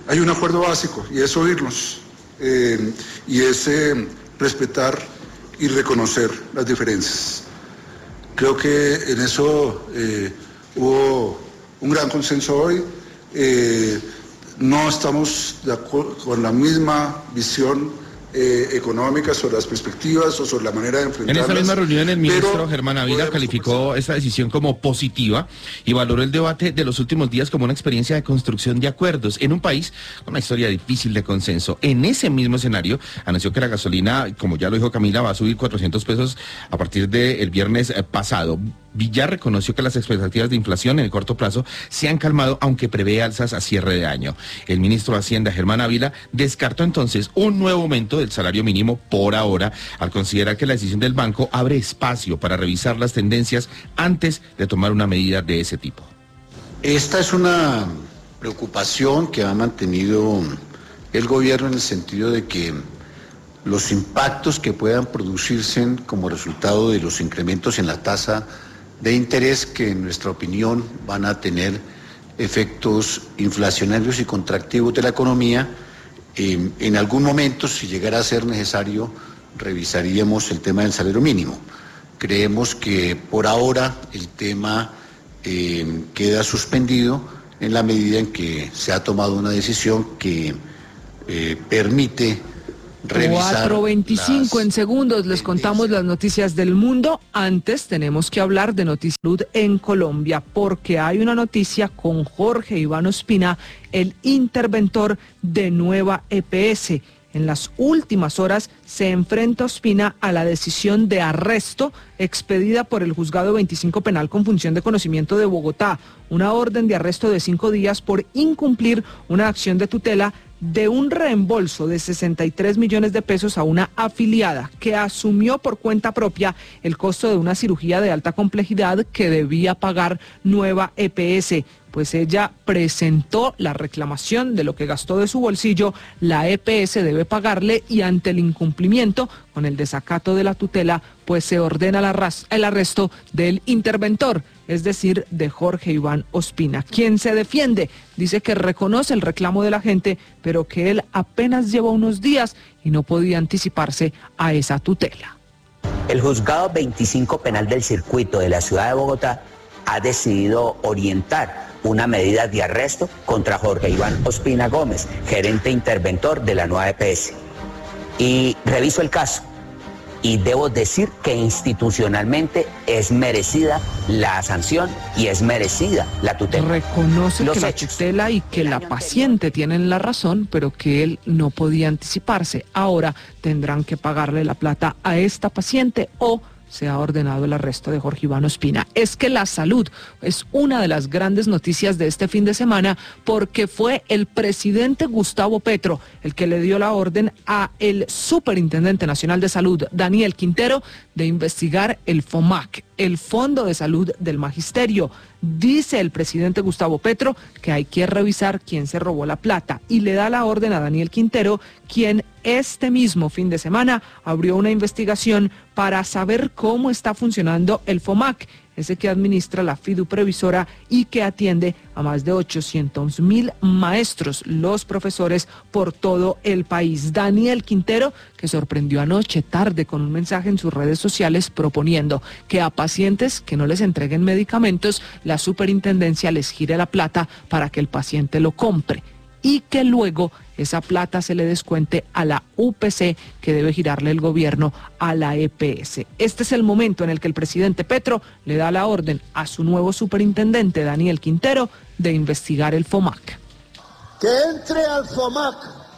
hay un acuerdo básico y es oírnos y es respetar y reconocer las diferencias. Creo que en eso hubo un gran consenso hoy. No estamos de acuerdo con la misma visión económicas, sobre las perspectivas o sobre la manera de enfrentarlas. En esta misma reunión el ministro Germán Ávila calificó esta decisión como positiva y valoró el debate de los últimos días como una experiencia de construcción de acuerdos en un país con una historia difícil de consenso. En ese mismo escenario anunció que la gasolina, como ya lo dijo Camila, va a subir 400 pesos a partir del viernes pasado. Villar reconoció que las expectativas de inflación en el corto plazo se han calmado, aunque prevé alzas a cierre de año. El ministro de Hacienda, Germán Ávila, descartó entonces un nuevo aumento del salario mínimo por ahora, al considerar que la decisión del banco abre espacio para revisar las tendencias antes de tomar una medida de ese tipo. Esta es una preocupación que ha mantenido el gobierno en el sentido de que los impactos que puedan producirse como resultado de los incrementos en la tasa de interés, que en nuestra opinión van a tener efectos inflacionarios y contractivos de la economía, en algún momento, si llegara a ser necesario, revisaríamos el tema del salario mínimo. Creemos que por ahora el tema queda suspendido en la medida en que se ha tomado una decisión que permite revisar 4:25 en segundos, les contamos las noticias del mundo. Antes tenemos que hablar de Noticias Salud en Colombia, porque hay una noticia con Jorge Iván Ospina, el interventor de Nueva EPS. En las últimas horas se enfrenta Ospina a la decisión de arresto expedida por el Juzgado 25 Penal con función de conocimiento de Bogotá, una orden de arresto de 5 días por incumplir una acción de tutela de un reembolso de 63 millones de pesos a una afiliada que asumió por cuenta propia el costo de una cirugía de alta complejidad que debía pagar Nueva EPS. Pues ella presentó la reclamación de lo que gastó de su bolsillo, la EPS debe pagarle y ante el incumplimiento con el desacato de la tutela, pues se ordena el arresto del interventor, es decir, de Jorge Iván Ospina, quien se defiende, dice que reconoce el reclamo de la gente, pero que él apenas lleva unos días y no podía anticiparse a esa tutela. El Juzgado 25 Penal del Circuito de la Ciudad de Bogotá ha decidido orientar una medida de arresto contra Jorge Iván Ospina Gómez, gerente interventor de la Nueva EPS. Y reviso el caso y debo decir que institucionalmente es merecida la sanción y es merecida la tutela. Reconoce que la tutela y que la paciente tienen la razón, pero que él no podía anticiparse. Ahora tendrán que pagarle la plata a esta paciente o se ha ordenado el arresto de Jorge Iván Ospina. Es que la salud es una de las grandes noticias de este fin de semana porque fue el presidente Gustavo Petro el que le dio la orden a el Superintendente Nacional de Salud, Daniel Quintero, de investigar el FOMAC, el Fondo de Salud del Magisterio. Dice el presidente Gustavo Petro que hay que revisar quién se robó la plata y le da la orden a Daniel Quintero, quien este mismo fin de semana abrió una investigación para saber cómo está funcionando el FOMAC, ese que administra la Fiduprevisora y que atiende a más de 800,000 maestros, los profesores por todo el país. Daniel Quintero, que sorprendió anoche tarde con un mensaje en sus redes sociales proponiendo que a pacientes que no les entreguen medicamentos, la superintendencia les gire la plata para que el paciente lo compre y que luego esa plata se le descuente a la UPC que debe girarle el gobierno a la EPS. Este es el momento en el que el presidente Petro le da la orden a su nuevo superintendente, Daniel Quintero, de investigar el FOMAC. Que entre al FOMAC,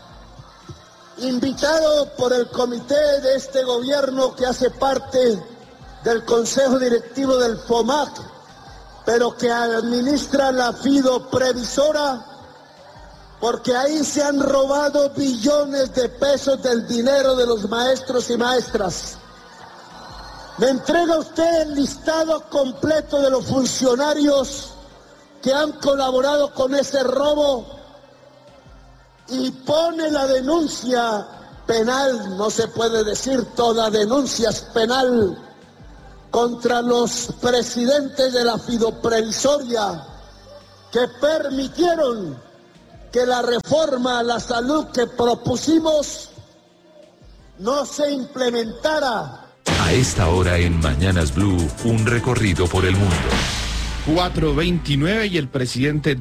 invitado por el comité de este gobierno que hace parte del consejo directivo del FOMAC, pero que administra la Fiduprevisora, porque ahí se han robado billones de pesos del dinero de los maestros y maestras. ¿Me entrega usted el listado completo de los funcionarios que han colaborado con ese robo? Y pone la denuncia penal, no se puede decir toda denuncia es penal, contra los presidentes de la Fiduprevisoria que permitieron que la reforma a la salud que propusimos no se implementara. A esta hora en Mañanas Blue, un recorrido por el mundo. 4:29 y el presidente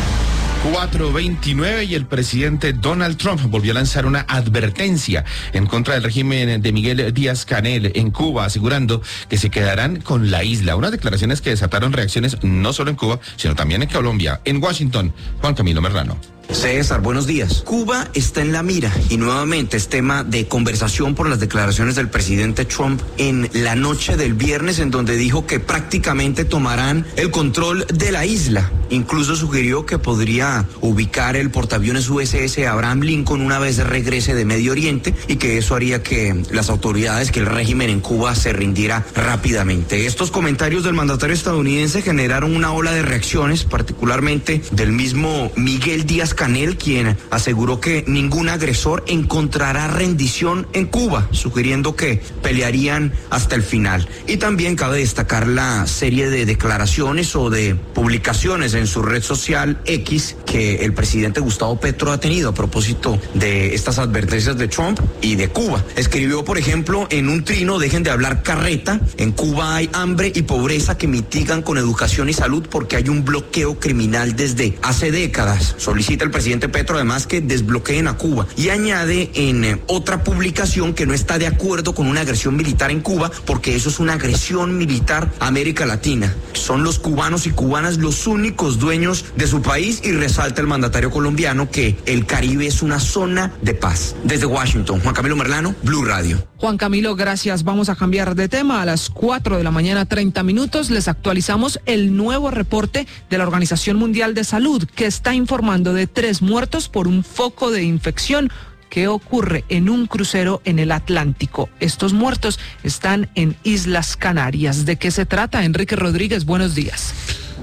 Donald Trump volvió a lanzar una advertencia en contra del régimen de Miguel Díaz-Canel en Cuba, asegurando que se quedarán con la isla. Unas declaraciones que desataron reacciones no solo en Cuba, sino también en Colombia. En Washington, Juan Camilo Merlano. César, buenos días. Cuba está en la mira y nuevamente es tema de conversación por las declaraciones del presidente Trump en la noche del viernes, en donde dijo que prácticamente tomarán el control de la isla. Incluso sugirió que podría ubicar el portaaviones USS Abraham Lincoln una vez regrese de Medio Oriente y que eso haría que las autoridades, que el régimen en Cuba se rindiera rápidamente. Estos comentarios del mandatario estadounidense generaron una ola de reacciones, particularmente del mismo Miguel Díaz-Canel, quien aseguró que ningún agresor encontrará rendición en Cuba, sugiriendo que pelearían hasta el final. Y también cabe destacar la serie de declaraciones o de publicaciones en su red social X que el presidente Gustavo Petro ha tenido a propósito de estas advertencias de Trump y de Cuba. Escribió, por ejemplo, en un trino: dejen de hablar carreta, en Cuba hay hambre y pobreza que mitigan con educación y salud porque hay un bloqueo criminal desde hace décadas. Solicita el presidente Petro además que desbloqueen a Cuba y añade en otra publicación que no está de acuerdo con una agresión militar en Cuba porque eso es una agresión militar a América Latina. Son los cubanos y cubanas los únicos dueños de su país, y resalta el mandatario colombiano que el Caribe es una zona de paz. Desde Washington, Juan Camilo Merlano, Blue Radio. Juan Camilo, gracias. Vamos a cambiar de tema. A las 4 de la mañana, 30 minutos, les actualizamos el nuevo reporte de la Organización Mundial de Salud, que está informando de 3 muertos por un foco de infección que ocurre en un crucero en el Atlántico. Estos muertos están en Islas Canarias. ¿De qué se trata? Enrique Rodríguez, buenos días.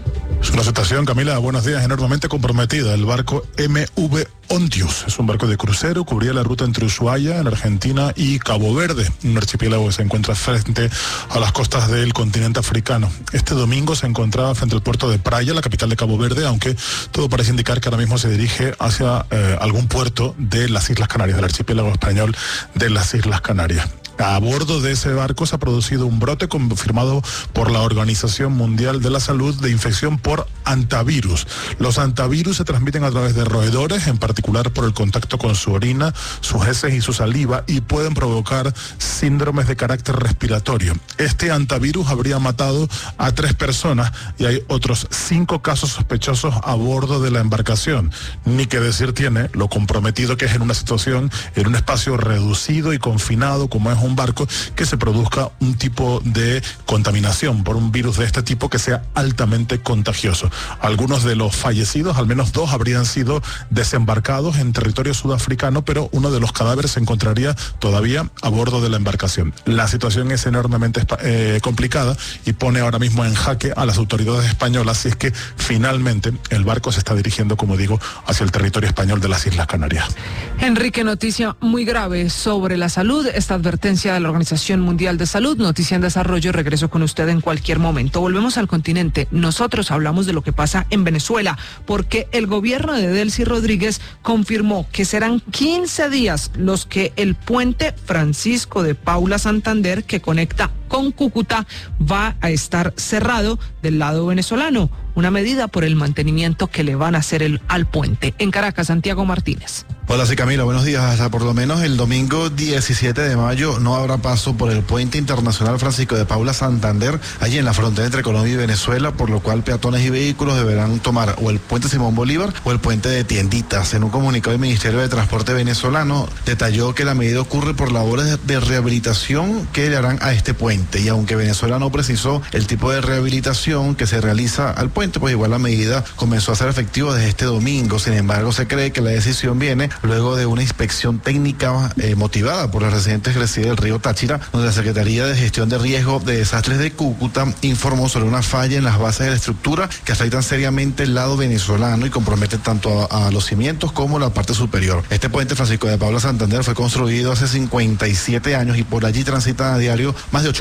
Es una situación, Camila, buenos días, enormemente comprometida. El barco MV Ontius es un barco de crucero, cubría la ruta entre Ushuaia, en Argentina, y Cabo Verde, un archipiélago que se encuentra frente a las costas del continente africano. Este domingo se encontraba frente al puerto de Praia, la capital de Cabo Verde, aunque todo parece indicar que ahora mismo se dirige hacia algún puerto de las Islas Canarias, del archipiélago español de las Islas Canarias. A bordo de ese barco se ha producido un brote confirmado por la Organización Mundial de la Salud de infección por hantavirus. Los hantavirus se transmiten a través de roedores, en particular por el contacto con su orina, sus heces y su saliva, y pueden provocar síndromes de carácter respiratorio. Este hantavirus habría matado a 3 personas y hay otros 5 casos sospechosos a bordo de la embarcación. Ni que decir tiene lo comprometido que es en una situación, en un espacio reducido y confinado como es un barco, que se produzca un tipo de contaminación por un virus de este tipo que sea altamente contagioso. Algunos de los fallecidos, al menos 2, habrían sido desembarcados en territorio sudafricano, pero uno de los cadáveres se encontraría todavía a bordo de la embarcación. La situación es enormemente complicada y pone ahora mismo en jaque a las autoridades españolas si es que finalmente el barco se está dirigiendo, como digo, hacia el territorio español de las Islas Canarias. Enrique, noticia muy grave sobre la salud, esta advertencia de la Organización Mundial de Salud, noticia en desarrollo. Regreso con usted en cualquier momento. Volvemos al continente. Nosotros hablamos de lo que pasa en Venezuela, porque el gobierno de Delcy Rodríguez confirmó que serán 15 días los que el puente Francisco de Paula Santander, que conecta con Cúcuta, va a estar cerrado del lado venezolano. Una medida por el mantenimiento que le van a hacer al puente. En Caracas, Santiago Martínez. Hola, sí, Camila, buenos días. Hasta por lo menos el domingo 17 de mayo no habrá paso por el puente internacional Francisco de Paula Santander, allí en la frontera entre Colombia y Venezuela, por lo cual peatones y vehículos deberán tomar o el puente Simón Bolívar o el puente de Tienditas. En un comunicado del Ministerio de Transporte venezolano detalló que la medida ocurre por labores de rehabilitación que le harán a este puente, y aunque Venezuela no precisó el tipo de rehabilitación que se realiza al puente, pues igual la medida comenzó a ser efectiva desde este domingo. Sin embargo, se cree que la decisión viene luego de una inspección técnica motivada por los residentes que residen del río Táchira, donde la Secretaría de Gestión de Riesgo de Desastres de Cúcuta informó sobre una falla en las bases de la estructura que afectan seriamente el lado venezolano y comprometen tanto a los cimientos como la parte superior. Este puente Francisco de Paula Santander fue construido hace 57 años y por allí transitan a diario más de 8.000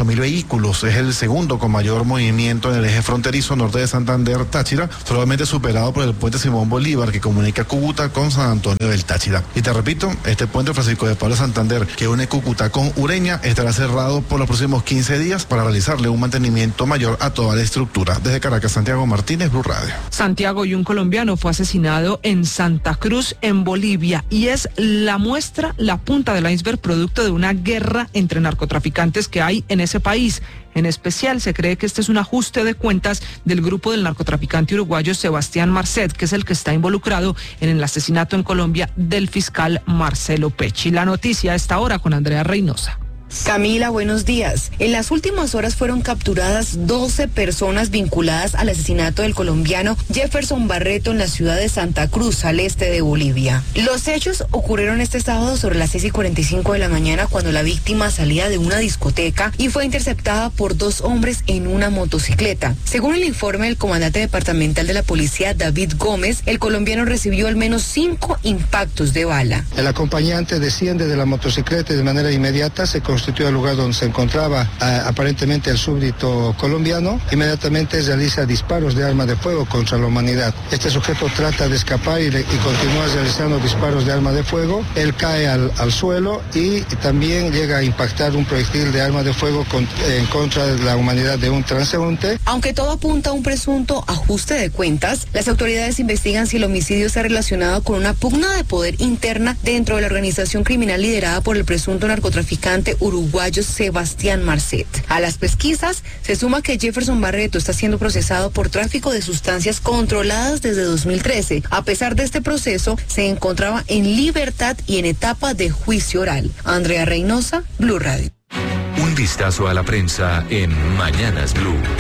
5.000 vehículos. Es el segundo con mayor movimiento en el eje fronterizo norte de Santander-Táchira, solamente superado por el puente Simón Bolívar, que comunica Cúcuta con San Antonio del Táchira. Y te repito, este puente Francisco de Paula Santander, que une Cúcuta con Ureña, estará cerrado por los próximos 15 días para realizarle un mantenimiento mayor a toda la estructura. Desde Caracas, Santiago Martínez, Blue Radio. Santiago, y un colombiano fue asesinado en Santa Cruz, en Bolivia, y es la muestra, la punta del iceberg, producto de una guerra entre narcotraficantes que hay en ese país. En especial, se cree que este es un ajuste de cuentas del grupo del narcotraficante uruguayo Sebastián Marcet, que es el que está involucrado en el asesinato en Colombia del fiscal Marcelo Pecci. La noticia a esta hora con Andrea Reynosa. Camila, buenos días. En las últimas horas fueron capturadas 12 personas vinculadas al asesinato del colombiano Jefferson Barreto en la ciudad de Santa Cruz, al este de Bolivia. Los hechos ocurrieron este sábado sobre las 6:45 de la mañana, cuando la víctima salía de una discoteca y fue interceptada por 2 hombres en una motocicleta. Según el informe del comandante departamental de la policía, David Gómez, el colombiano recibió al menos 5 impactos de bala. El acompañante desciende de la motocicleta y de manera inmediata se constituye el lugar donde se encontraba aparentemente el súbdito colombiano. Inmediatamente realiza disparos de arma de fuego contra la humanidad. Este sujeto trata de escapar y continúa realizando disparos de arma de fuego. Él cae al suelo y también llega a impactar un proyectil de arma de fuego en contra de la humanidad de un transeúnte. Aunque todo apunta a un presunto ajuste de cuentas, las autoridades investigan si el homicidio se ha relacionado con una pugna de poder interna dentro de la organización criminal liderada por el presunto narcotraficante uruguayo Sebastián Marcet. A las pesquisas se suma que Jefferson Barreto está siendo procesado por tráfico de sustancias controladas desde 2013. A pesar de este proceso, se encontraba en libertad y en etapa de juicio oral. Andrea Reynosa, Blue Radio. Un vistazo a la prensa en Mañanas Blue.